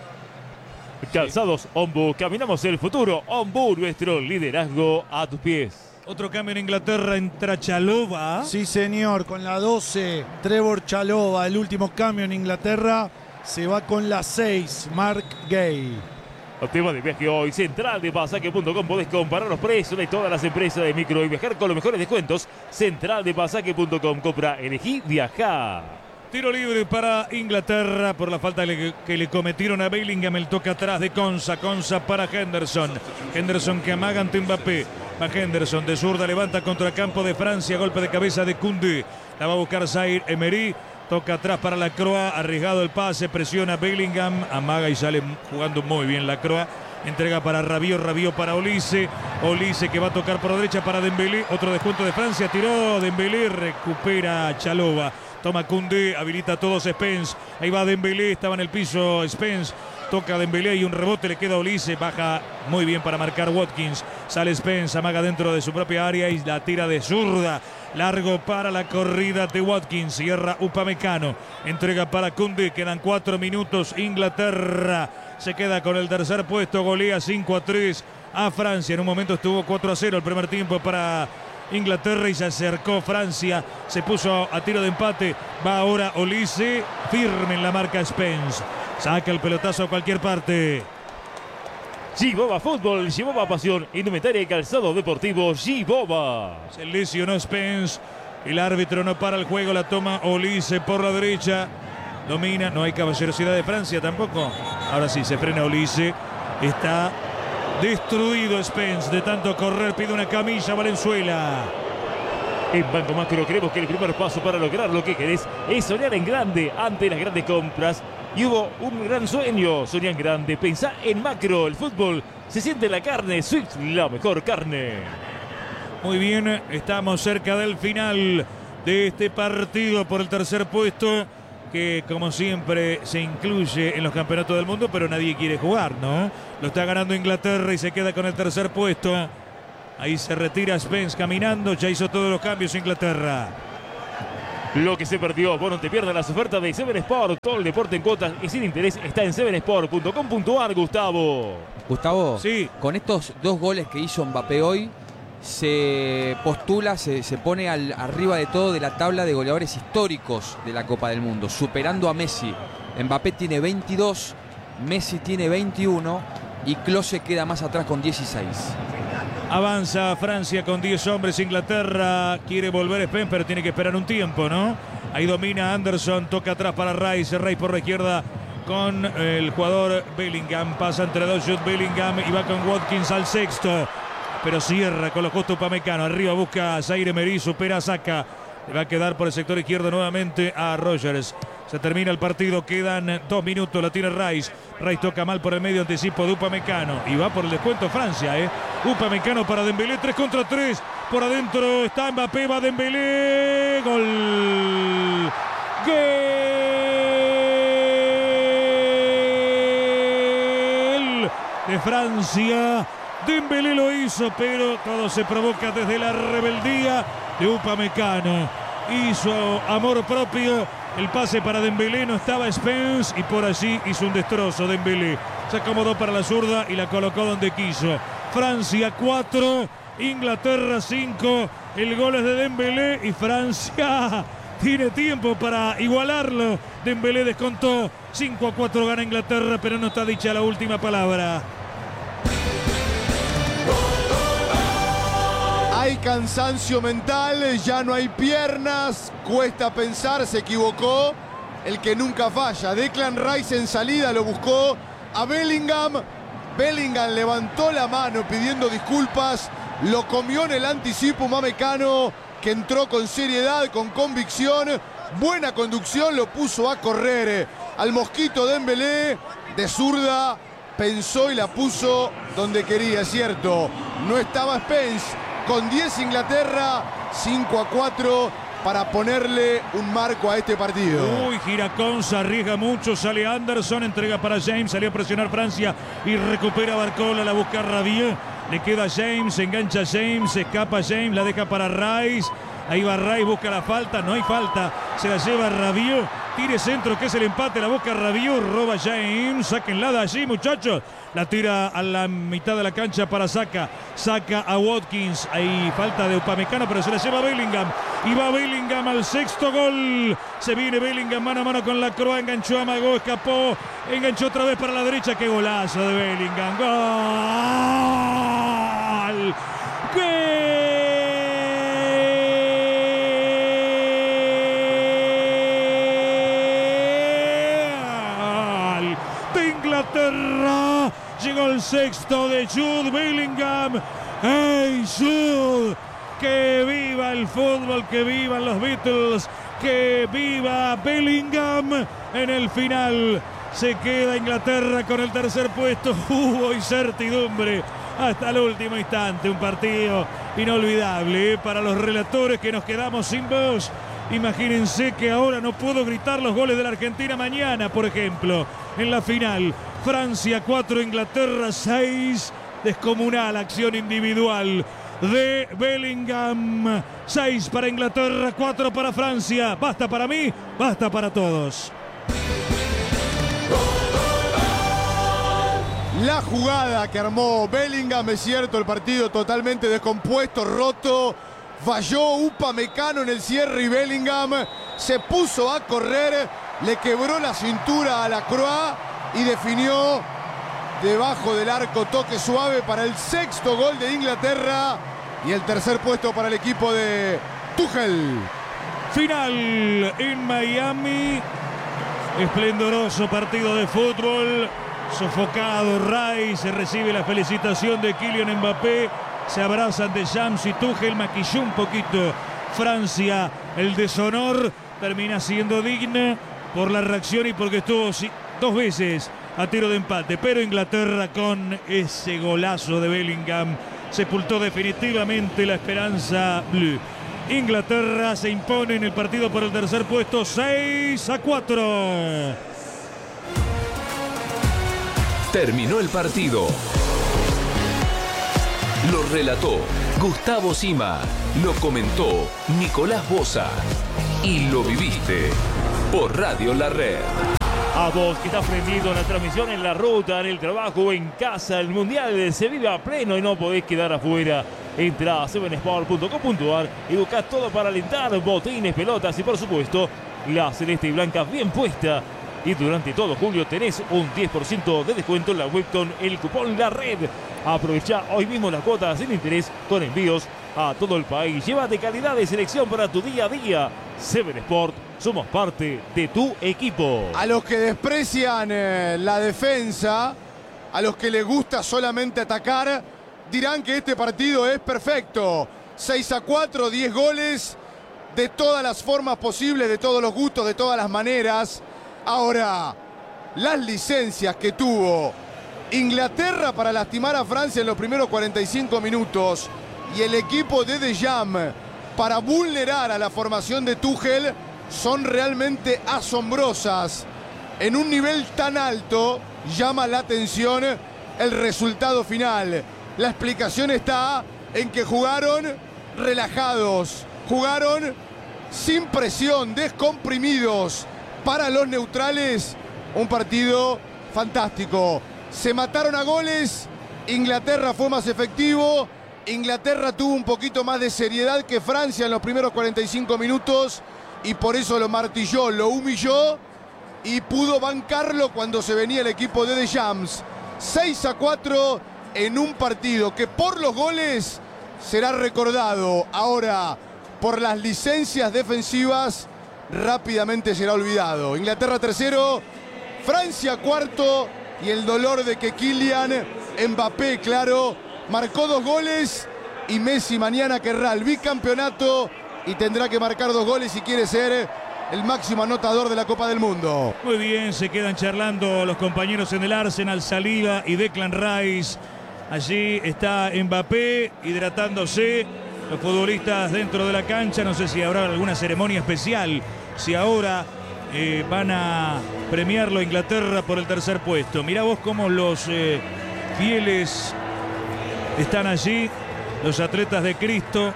Calzados Ombu, caminamos el futuro. Ombu, nuestro liderazgo a tus pies. Otro cambio en Inglaterra, entra Chalobah. Sí, señor, con la doce, Trevor Chalobah, el último cambio en Inglaterra. Se va con la seis, Mark Gay. El tema de viaje hoy, central de pasaje punto com. Podés comparar los precios de todas las empresas de micro y viajar con los mejores descuentos. central de pasaje punto com. Compra, elegí, viajar. Tiro libre para Inglaterra por la falta que le cometieron a Bellingham. El toque atrás de Konsa. Konsa para Henderson. Henderson que amaga ante Mbappé. Va Henderson de zurda, levanta contra el campo de Francia. Golpe de cabeza de Koundé. La va a buscar Zaire Emery. Toca atrás para la Croa. Arriesgado el pase. Presiona Bellingham. Amaga y sale jugando muy bien la Croa. Entrega para Rabiot. Rabiot para Olise. Olise que va a tocar por la derecha para Dembélé. Otro descuento de Francia. Tiró Dembélé. Recupera Chalobah. Toma Koundé, habilita a todos Spence. Ahí va Dembélé, estaba en el piso Spence. Toca Dembélé y un rebote le queda a Olise. Baja muy bien para marcar Watkins. Sale Spence, amaga dentro de su propia área y la tira de zurda. Largo para la corrida de Watkins. Cierra Upamecano. Entrega para Koundé. Quedan cuatro minutos. Inglaterra se queda con el tercer puesto. Golea cinco a tres a Francia. En un momento estuvo cuatro a cero el primer tiempo para Inglaterra y se acercó Francia, se puso a tiro de empate. Va ahora Olise, firme en la marca Spence. Saca el pelotazo a cualquier parte. G-Boba Fútbol, G-Boba Pasión, indumentaria y calzado deportivo G-Boba. Se lesionó Spence, el árbitro no para el juego, la toma Olise por la derecha. Domina, no hay caballerosidad de Francia tampoco. Ahora sí, se frena Olise, está destruido Spence de tanto correr, pide una camilla Valenzuela. En Banco Macro creemos que el primer paso para lograr lo que querés es soñar en grande ante las grandes compras. Y hubo un gran sueño, soñar en grande, pensá en macro, el fútbol se siente en la carne, Swift, la mejor carne. Muy bien, estamos cerca del final de este partido por el tercer puesto. que como siempre se incluye en los campeonatos del mundo, pero nadie quiere jugar, ¿no? Lo está ganando Inglaterra y se queda con el tercer puesto. Ahí se retira Spence caminando, ya hizo todos los cambios Inglaterra. Lo que se perdió, vos no te pierdas las ofertas de Seven Sport. Todo el deporte en cuotas y sin interés está en seven sport punto com punto ar, Gustavo. Gustavo, sí. Con estos dos goles que hizo Mbappé hoy, se postula, se, se pone al, arriba de todo de la tabla de goleadores históricos de la Copa del Mundo, superando a Messi. Mbappé tiene veintidós, Messi tiene veintiuno y Klose queda más atrás con dieciséis. Avanza Francia con diez hombres. Inglaterra quiere volver Spence, pero tiene que esperar un tiempo, ¿no? Ahí domina Anderson, toca atrás para Rice. Rice por la izquierda con el jugador Bellingham. Pasa entre dos, Jude Bellingham y va con Watkins al sexto. Pero cierra con lo justo Upamecano. Arriba busca a Zaire Emery, supera a Saka. Le va a quedar por el sector izquierdo nuevamente a Rogers. Se termina el partido, quedan dos minutos, la tiene Rice. Rice toca mal por el medio, anticipo de Upamecano. Y va por el descuento Francia, ¿eh? Upamecano para Dembélé, tres contra tres. Por adentro está Mbappé, va Dembélé. Gol. Gol de Francia. Dembélé lo hizo, pero todo se provoca desde la rebeldía de Upamecano. Hizo amor propio. El pase para Dembélé, no estaba Spence y por allí hizo un destrozo Dembélé. Se acomodó para la zurda y la colocó donde quiso. Francia cuatro, Inglaterra cinco. El gol es de Dembélé y Francia tiene tiempo para igualarlo. Dembélé descontó. cinco a cuatro gana Inglaterra, pero no está dicha la última palabra. Hay cansancio mental, ya no hay piernas, cuesta pensar, se equivocó. El que nunca falla. Declan Rice en salida lo buscó a Bellingham. Bellingham levantó la mano pidiendo disculpas. Lo comió en el anticipo Upamecano, que entró con seriedad, con convicción. Buena conducción, lo puso a correr al mosquito Dembélé. De zurda, pensó y la puso donde quería, cierto. No estaba Spence. Con diez Inglaterra, cinco a cuatro para ponerle un marco a este partido. Uy, Giracón se arriesga mucho, sale Anderson, entrega para James, salió a presionar Francia y recupera Barcola, la busca Rabiot, le queda James, se engancha James, se escapa James, la deja para Rice, ahí va Rice, busca la falta, no hay falta, se la lleva Rabiot, tire centro que es el empate, la busca Rabiot, roba James, sáquenla de allí muchachos. La tira a la mitad de la cancha para Saka. Saca a Watkins. Hay falta de Upamecano, pero se la lleva Bellingham. Y va Bellingham al sexto gol. Se viene Bellingham mano a mano con la Croa. Enganchó, amagó, escapó. Enganchó otra vez para la derecha. ¡Qué golazo de Bellingham! ¡Gol! ¡Gol! De Inglaterra. Llegó el sexto de Jude Bellingham. ¡Hey, Jude! ¡Que viva el fútbol! ¡Que vivan los Beatles! ¡Que viva Bellingham! En el final se queda Inglaterra con el tercer puesto. Hubo incertidumbre hasta el último instante. Un partido inolvidable, ¿eh? Para los relatores que nos quedamos sin voz. Imagínense que ahora no puedo gritar los goles de la Argentina mañana, por ejemplo, en la final. Francia cuatro, Inglaterra seis. Descomunal acción individual de Bellingham. seis para Inglaterra, cuatro para Francia. Basta para mí, basta para todos. La jugada que armó Bellingham, es cierto, el partido totalmente descompuesto, roto. Falló Upamecano en el cierre y Bellingham se puso a correr. Le quebró la cintura a la Croa y definió debajo del arco, toque suave para el sexto gol de Inglaterra y el tercer puesto para el equipo de Tuchel. Final en Miami. Esplendoroso partido de fútbol. Sofocado Rice, recibe la felicitación de Kylian Mbappé. Se abrazan de Shams y Tuchel, maquilló un poquito Francia. El deshonor termina siendo digna por la reacción y porque estuvo dos veces a tiro de empate. Pero Inglaterra, con ese golazo de Bellingham, sepultó definitivamente la esperanza blue. Inglaterra se impone en el partido por el tercer puesto, seis a cuatro. Terminó el partido. Lo relató Gustavo Sima. Lo comentó Nicolás Boza. Y lo viviste por Radio La Red. A vos que estás prendido en la transmisión, en la ruta, en el trabajo, en casa, el Mundial se vive a pleno y no podés quedar afuera. Entra a seven sport punto com punto a r y buscá todo para alentar, botines, pelotas y por supuesto la celeste y blanca bien puesta. Y durante todo julio tenés un diez por ciento de descuento en la web con el cupón La Red. Aprovecha hoy mismo las cuotas sin interés con envíos a todo el país. Llévate calidad de selección para tu día a día. seven Sport, somos parte de tu equipo. A los que desprecian eh, la defensa, a los que les gusta solamente atacar, dirán que este partido es perfecto. seis a cuatro, diez goles, de todas las formas posibles, de todos los gustos, de todas las maneras. Ahora, las licencias que tuvo Inglaterra para lastimar a Francia en los primeros cuarenta y cinco minutos y el equipo de Deschamps para vulnerar a la formación de Tuchel son realmente asombrosas. En un nivel tan alto llama la atención el resultado final. La explicación está en que jugaron relajados, jugaron sin presión, descomprimidos. Para los neutrales, un partido fantástico. Se mataron a goles, Inglaterra fue más efectivo, Inglaterra tuvo un poquito más de seriedad que Francia en los primeros cuarenta y cinco minutos y por eso lo martilló, lo humilló y pudo bancarlo cuando se venía el equipo de Deschamps. seis a cuatro en un partido que por los goles será recordado. Ahora, por las licencias defensivas, rápidamente será olvidado. Inglaterra tercero, Francia cuarto y el dolor de que Kylian Mbappé, claro, marcó dos goles y Messi mañana querrá el bicampeonato y tendrá que marcar dos goles si quiere ser el máximo anotador de la Copa del Mundo. Muy bien, se quedan charlando los compañeros en el Arsenal, Saliba y Declan Rice. Allí está Mbappé hidratándose. Los futbolistas dentro de la cancha, no sé si habrá alguna ceremonia especial, si ahora eh, van a premiarlo a Inglaterra por el tercer puesto. Mirá vos cómo los eh, fieles están allí, los atletas de Cristo,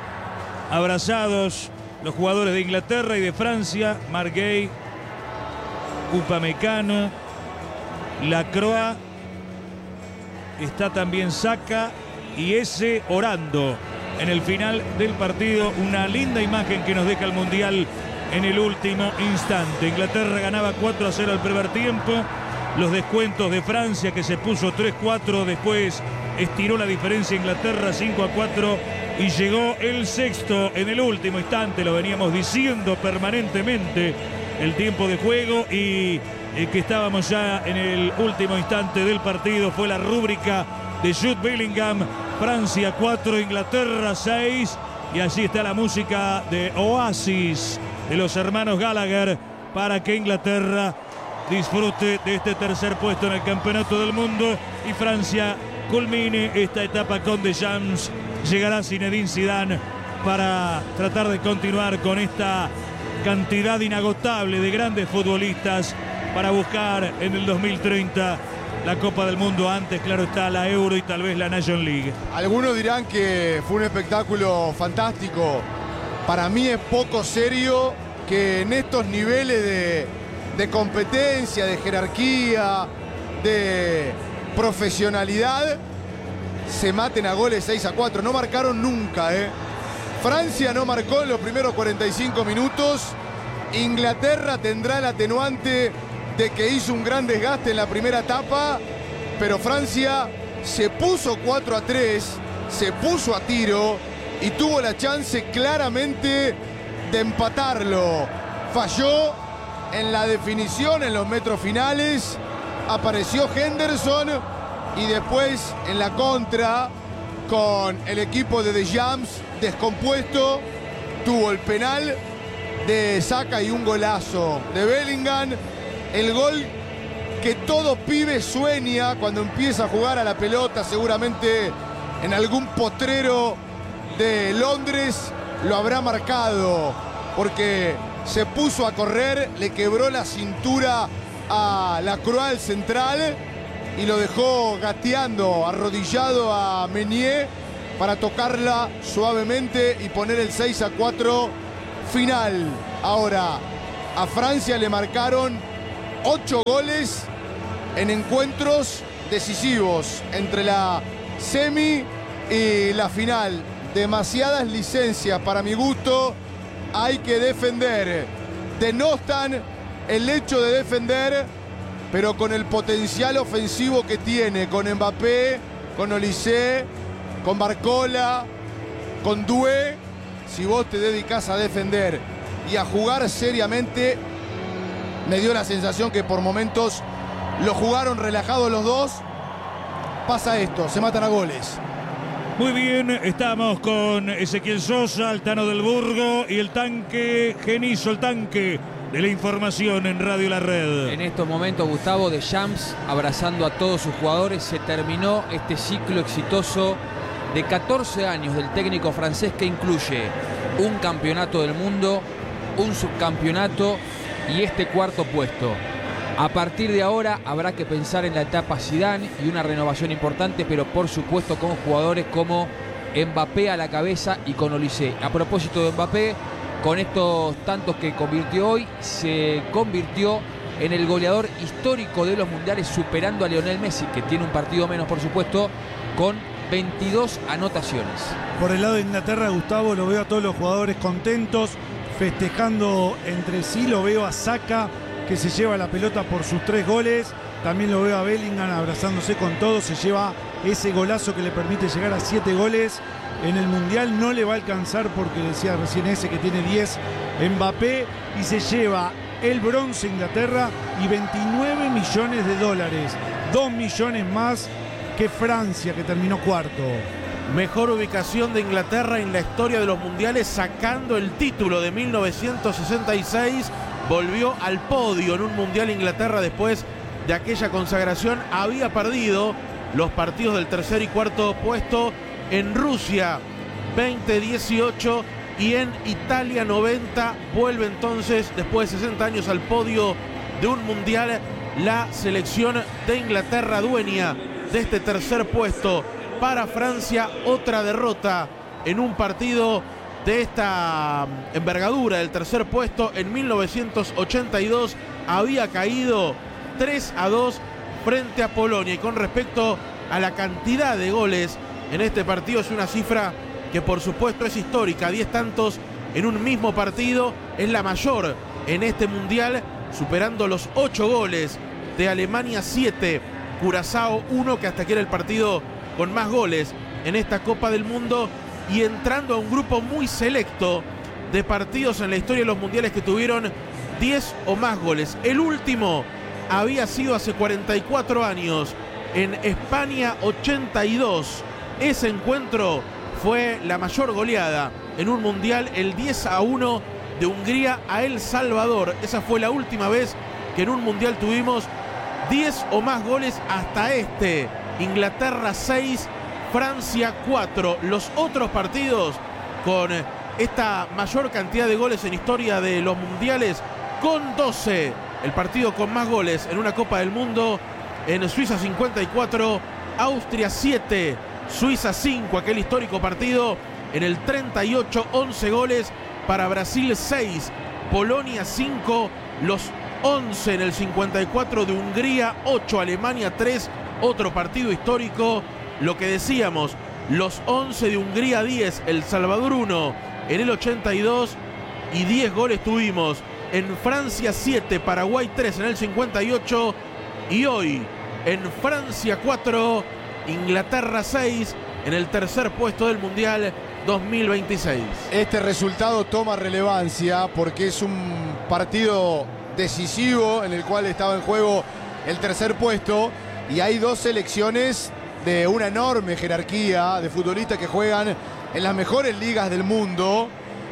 abrazados, los jugadores de Inglaterra y de Francia, Marguerite, Upamecano, Lacroix, está también Saka y ese orando. En el final del partido, una linda imagen que nos deja el Mundial en el último instante. Inglaterra ganaba cuatro a cero al primer tiempo. Los descuentos de Francia, que se puso tres cuatro, después estiró la diferencia Inglaterra cinco a cuatro y llegó el sexto en el último instante. Lo veníamos diciendo permanentemente, el tiempo de juego y eh, que estábamos ya en el último instante del partido. Fue la rúbrica de Jude Bellingham. Francia cuatro, Inglaterra seis. Y allí está la música de Oasis de los hermanos Gallagher para que Inglaterra disfrute de este tercer puesto en el Campeonato del Mundo y Francia culmine esta etapa con Deschamps. Llegará Zinedine Zidane para tratar de continuar con esta cantidad inagotable de grandes futbolistas para buscar en el dos mil treinta la Copa del Mundo. Antes, claro está, la Euro y tal vez la Nations League. Algunos dirán que fue un espectáculo fantástico. Para mí es poco serio que en estos niveles de, de competencia, de jerarquía, de profesionalidad, se maten a goles seis a cuatro. No marcaron nunca, ¿eh? Francia no marcó en los primeros cuarenta y cinco minutos. Inglaterra tendrá el atenuante de que hizo un gran desgaste en la primera etapa, pero Francia se puso cuatro a tres, se puso a tiro y tuvo la chance claramente de empatarlo. Falló en la definición en los metros finales, apareció Henderson y después en la contra con el equipo de Deschamps descompuesto, tuvo el penal de Saka y un golazo de Bellingham. El gol que todo pibe sueña cuando empieza a jugar a la pelota, seguramente en algún potrero de Londres. lo habrá marcado, porque se puso a correr, le quebró la cintura a la Croix central y lo dejó gateando, arrodillado a Meunier para tocarla suavemente y poner el seis a cuatro final. Ahora, a Francia le marcaron ocho goles en encuentros decisivos entre la semi y la final. Demasiadas licencias para mi gusto. Hay que defender. Denostan el hecho de defender, pero con el potencial ofensivo que tiene, con Mbappé, con Olise, con Barcola, con Doué. Si vos te dedicás a defender y a jugar seriamente, me dio la sensación que por momentos lo jugaron relajados los dos. Pasa esto, se matan a goles. Muy bien, estamos con Ezequiel Sosa, Altano del Burgo y el tanque Genizo, el tanque de la información en Radio La Red. En estos momentos, Gustavo, Deschamps abrazando a todos sus jugadores. Se terminó este ciclo exitoso de catorce años del técnico francés, que incluye un campeonato del mundo, un subcampeonato y este cuarto puesto. A partir de ahora habrá que pensar en la etapa Zidane y una renovación importante, pero por supuesto con jugadores como Mbappé a la cabeza y con Olise. A propósito de Mbappé, con estos tantos que convirtió hoy, se convirtió en el goleador histórico de los mundiales, superando a Lionel Messi, que tiene un partido menos por supuesto, con veintidós anotaciones. Por el lado de Inglaterra, Gustavo, lo veo a todos los jugadores contentos, festejando entre sí. Lo veo a Saka, que se lleva la pelota por sus tres goles. También lo veo a Bellingham abrazándose con todos. Se lleva ese golazo que le permite llegar a siete goles. En el Mundial no le va a alcanzar, porque decía recién ese que tiene diez Mbappé, y se lleva el bronce Inglaterra y veintinueve millones de dólares. dos millones más que Francia, que terminó cuarto. Mejor ubicación de Inglaterra en la historia de los mundiales, sacando el título de mil novecientos sesenta y seis. Volvió al podio en un mundial. Inglaterra, después de aquella consagración, había perdido los partidos del tercer y cuarto puesto en Rusia veinte dieciocho y en Italia noventa. Vuelve entonces, después de sesenta años, al podio de un mundial la selección de Inglaterra, dueña de este tercer puesto. Para Francia, otra derrota en un partido de esta envergadura. Del tercer puesto en mil novecientos ochenta y dos había caído tres a dos frente a Polonia. Y con respecto a la cantidad de goles en este partido, es una cifra que por supuesto es histórica. diez tantos en un mismo partido, es la mayor en este mundial, superando los ocho goles de Alemania, siete, Curazao uno, que hasta aquí era el partido con más goles en esta Copa del Mundo, y entrando a un grupo muy selecto de partidos en la historia de los mundiales que tuvieron diez o más goles. El último había sido hace cuarenta y cuatro años, en España ochenta y dos. Ese encuentro fue la mayor goleada en un mundial, el diez a uno de Hungría a El Salvador. Esa fue la última vez que en un mundial tuvimos diez o más goles hasta este. Inglaterra seis, Francia cuatro. Los otros partidos con esta mayor cantidad de goles en historia de los mundiales, con doce. El partido con más goles en una Copa del Mundo, en Suiza cincuenta y cuatro, Austria siete, Suiza cinco, aquel histórico partido. En el treinta y ocho, once goles para Brasil, seis, Polonia cinco, los once en el cincuenta y cuatro de Hungría, ocho, Alemania tres, otro partido histórico. Lo que decíamos, los once de Hungría, diez, El Salvador uno en el ochenta y dos, y diez goles tuvimos en Francia siete, Paraguay tres en el cincuenta y ocho, y hoy en Francia cuatro, Inglaterra seis, en el tercer puesto del Mundial dos mil veintiséis. Este resultado toma relevancia porque es un partido decisivo en el cual estaba en juego el tercer puesto, y hay dos selecciones de una enorme jerarquía de futbolistas que juegan en las mejores ligas del mundo,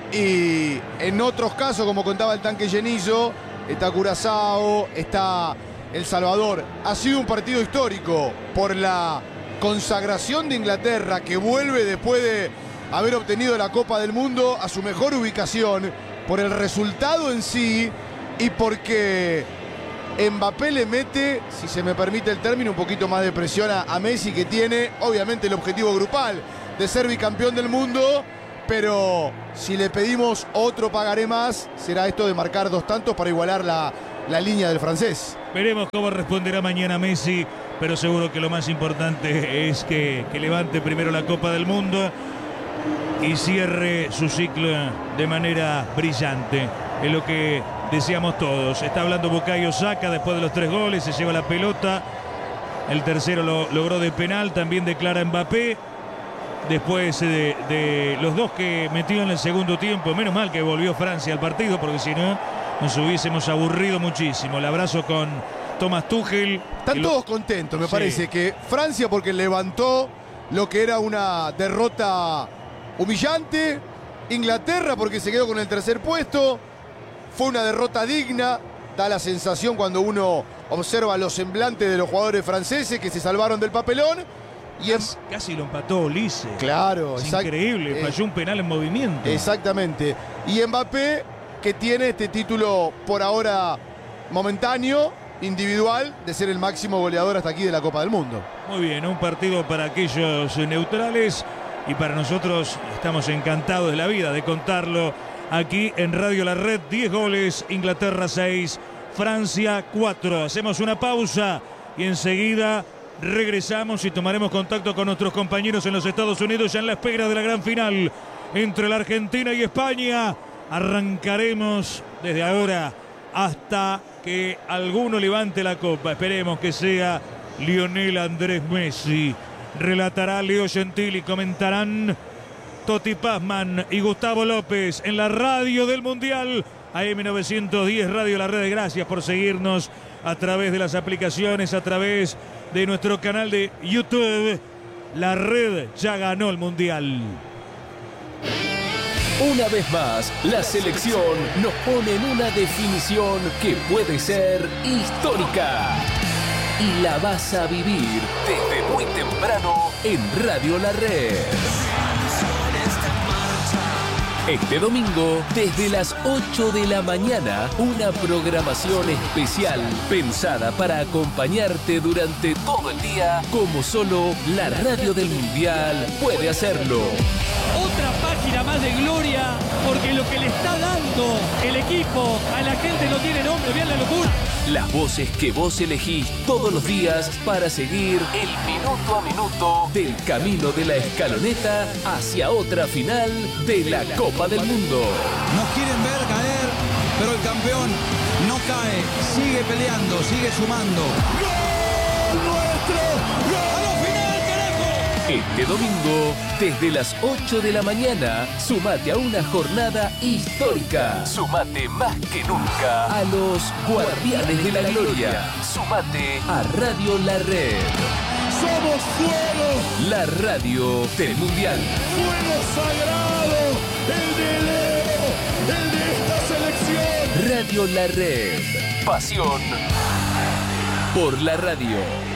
y en otros casos, como contaba el tanque Genizo, está Curazao, está El Salvador. Ha sido un partido histórico por la consagración de Inglaterra, que vuelve después de haber obtenido la Copa del Mundo a su mejor ubicación por el resultado en sí y porque Mbappé le mete, si se me permite el término, un poquito más de presión a, a Messi, que tiene obviamente el objetivo grupal de ser bicampeón del mundo, pero si le pedimos otro pagaré más, será esto de marcar dos tantos para igualar la, la línea del francés. Veremos cómo responderá mañana Messi, pero seguro que lo más importante es que, que levante primero la Copa del Mundo y cierre su ciclo de manera brillante. Es lo que deseamos todos. Está hablando Bukayo Saka después de los tres goles, se lleva la pelota. El tercero lo logró de penal, también declara Mbappé. Después de, de los dos que metió en el segundo tiempo, menos mal que volvió Francia al partido, porque si no nos hubiésemos aburrido muchísimo. El abrazo con Thomas Tuchel. Están lo... todos contentos, me sí. parece, que Francia porque levantó lo que era una derrota humillante, Inglaterra porque se quedó con el tercer puesto, fue una derrota digna, da la sensación cuando uno observa los semblantes de los jugadores franceses que se salvaron del papelón. Y casi, en... casi lo empató Olise. Claro, es exact... increíble, eh, falló un penal en movimiento. Exactamente. Y Mbappé, que tiene este título por ahora momentáneo, individual, de ser el máximo goleador hasta aquí de la Copa del Mundo. Muy bien, un partido para aquellos neutrales y para nosotros estamos encantados de la vida de contarlo aquí en Radio La Red. diez goles, Inglaterra seis, Francia cuatro. Hacemos una pausa y enseguida regresamos y tomaremos contacto con nuestros compañeros en los Estados Unidos ya en la espera de la gran final entre la Argentina y España. Arrancaremos desde ahora hasta que alguno levante la copa. Esperemos que sea Lionel Andrés Messi. Relatará Leo Gentili, comentarán Toti Pazman y Gustavo López en la radio del Mundial. A M novecientos diez Radio La Red. Gracias por seguirnos a través de las aplicaciones, a través de nuestro canal de YouTube. La Red ya ganó el Mundial. Una vez más, la selección nos pone en una definición que puede ser histórica. Y la vas a vivir desde muy temprano en Radio La Red. Este domingo, desde las ocho de la mañana, una programación especial pensada para acompañarte durante todo el día, como solo la radio del Mundial puede hacerlo. Otra página más de gloria, porque lo que le está dando el equipo a la gente no tiene nombre, vean la locura. Las voces que vos elegís todos los días para seguir el minuto a minuto del camino de la escaloneta hacia otra final de la Copa del Mundo. Nos quieren ver caer, pero el campeón no cae, sigue peleando, sigue sumando. ¡Gol nuestro! ¡Gol! ¡A la final, carajo! Este domingo, desde las ocho de la mañana, sumate a una jornada histórica. Sumate más que nunca a los Guardianes de la Gloria. Sumate a Radio La Red. ¡Somos fuego! La radio del Mundial. ¡Fuego sagrado! ¡El de Leo! ¡El de esta selección! Radio La Red. Pasión por la radio.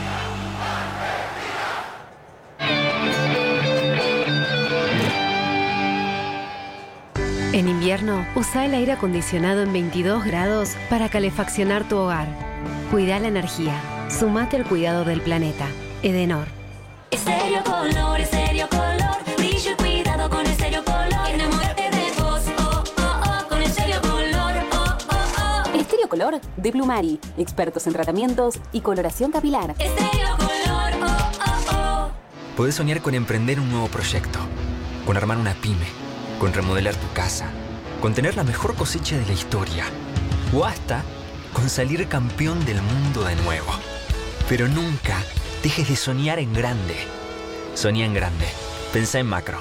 En invierno, usa el aire acondicionado en veintidós grados para calefaccionar tu hogar. Cuida la energía. Sumate al cuidado del planeta. Edenor. Estéreo Color, Estéreo Color. Brillo y cuidado con Estéreo Color. Enamórate de vos, oh, oh, oh. Con Estéreo Color, oh, oh, oh. Estéreo Color de Plumari. Expertos en tratamientos y coloración capilar. Estéreo Color, oh, oh, oh. Podés soñar con emprender un nuevo proyecto, con armar una pyme, con remodelar tu casa, con tener la mejor cosecha de la historia o hasta con salir campeón del mundo de nuevo. Pero nunca dejes de soñar en grande. Soñá en grande. Pensá en macro.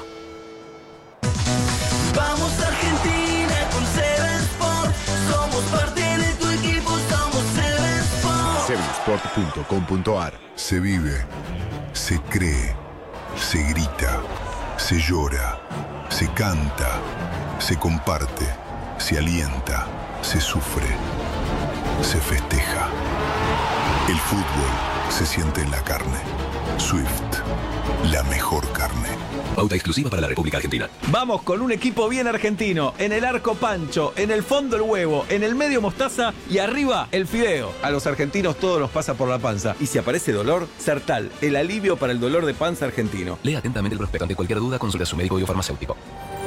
Vamos Argentina con Seven Sport. Somos parte de tu equipo, somos Seven Sport. seven sport punto com punto a r. Se vive, se cree, se grita, se llora, se canta, se comparte, se alienta, se sufre, se festeja. El fútbol se siente en la carne. Swift, la mejor carne. Pauta exclusiva para la República Argentina. Vamos con un equipo bien argentino. En el arco Pancho, en el fondo el huevo, en el medio mostaza y arriba el fideo. A los argentinos todo nos pasa por la panza. Y si aparece dolor, Sertal, el alivio para el dolor de panza argentino. Lea atentamente el prospecto. Ante cualquier duda, consulte a su médico y o farmacéutico.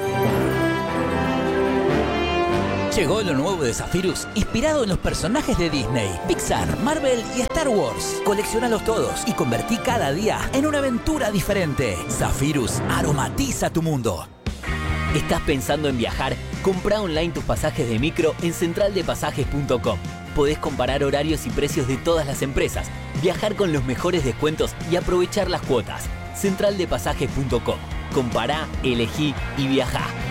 Llegó lo nuevo de Zephyrus, inspirado en los personajes de Disney, Pixar, Marvel y Star Wars. Colecciónalos todos y convertí cada día en una aventura diferente. Zephyrus aromatiza tu mundo. ¿Estás pensando en viajar? Compra online tus pasajes de micro en central de pasajes punto com. Podés comparar horarios y precios de todas las empresas, viajar con los mejores descuentos y aprovechar las cuotas. central de pasajes punto com. Compará, elegí y viajá.